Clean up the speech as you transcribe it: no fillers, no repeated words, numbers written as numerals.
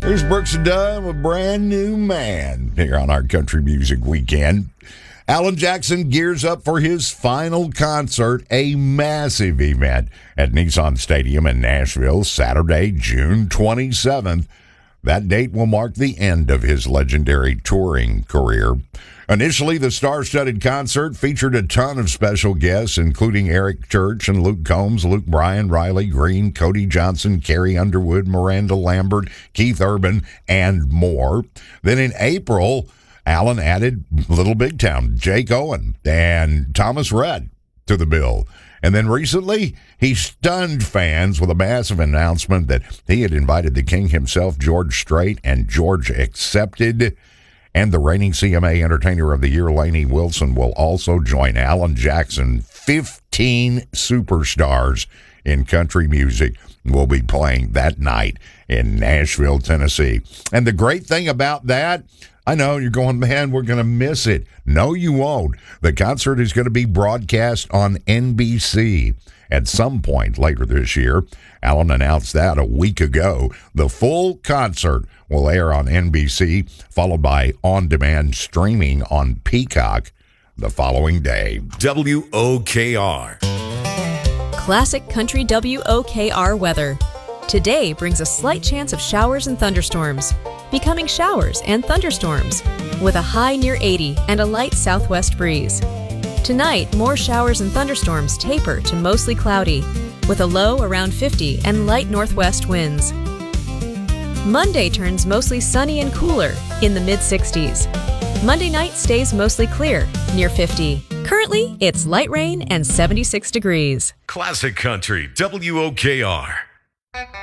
Here's Brooks and Dunn with Brand New Man here on our Country Music Weekend. Alan Jackson gears up for his final concert, a massive event at Nissan Stadium in Nashville, Saturday, June 27th. That date will mark the end of his legendary touring career. Initially, the star-studded concert featured a ton of special guests, including Eric Church and Luke Combs, Luke Bryan, Riley Green, Cody Johnson, Carrie Underwood, Miranda Lambert, Keith Urban, and more. Then in April, Alan added Little Big Town, Jake Owen, and Thomas Rhett to the bill. And then recently, he stunned fans with a massive announcement that he had invited the King himself, George Strait, and George accepted. And the reigning CMA Entertainer of the Year, Lainey Wilson, will also join Alan Jackson. 15 superstars in country music will be playing that night in Nashville, Tennessee. And the great thing about that, I know you're going, man, we're going to miss it. No, you won't. The concert is going to be broadcast on NBC at some point later this year. Alan announced that a week ago. The full concert will air on NBC, followed by on-demand streaming on Peacock the following day. WOKR. Classic Country WOKR weather. Today brings a slight chance of showers and thunderstorms, becoming showers and thunderstorms, with a high near 80 and a light southwest breeze. Tonight, more showers and thunderstorms taper to mostly cloudy, with a low around 50 and light northwest winds. Monday turns mostly sunny and cooler in the mid-60s. Monday night stays mostly clear, near 50. Currently, it's light rain and 76 degrees. Classic Country WOKR.